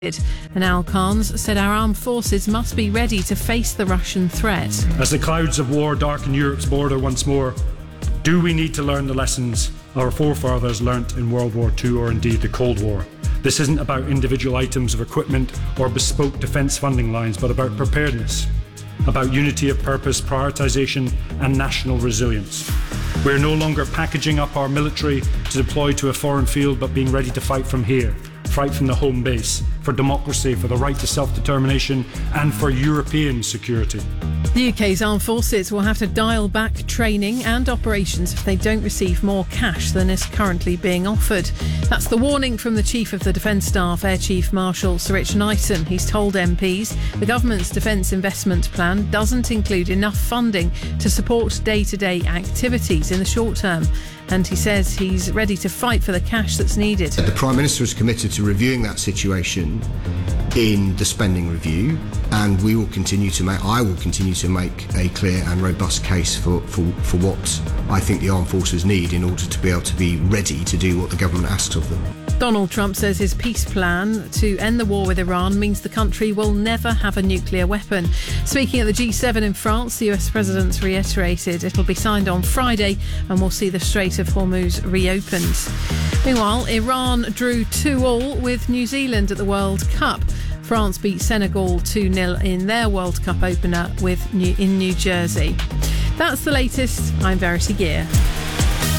And Al Khans said our armed forces must be ready to face the Russian threat. As the clouds of war darken Europe's border once more, do we need to learn the lessons our forefathers learnt in World War II or indeed the Cold War? This isn't about individual items of equipment or bespoke defence funding lines, but about preparedness, about unity of purpose, prioritisation and national resilience. We're no longer packaging up our military to deploy to a foreign field, but being ready to fight from here. Fight from the home base, for democracy, for the right to self-determination and for European security. The UK's armed forces will have to dial back training and operations if they don't receive more cash than is currently being offered. That's the warning from the Chief of the Defence Staff, Air Chief Marshal Sir Rich Knighton. He's told MPs the government's defence investment plan doesn't include enough funding to support day-to-day activities in the short term. And he says he's ready to fight for the cash that's needed. The Prime Minister is committed to reviewing that situation in the spending review, and I will continue to make a clear and robust case for what I think the armed forces need in order to be able to be ready to do what the government asks of them. Donald Trump says his peace plan to end the war with Iran means the country will never have a nuclear weapon. Speaking at the G7 in France, the US President reiterated it'll be signed on Friday and we'll see the Strait of Hormuz reopened. Meanwhile, Iran drew 2-2 with New Zealand at the World Cup. France beat Senegal 2-0 in their World Cup opener in New Jersey. That's the latest. I'm Verity Gear.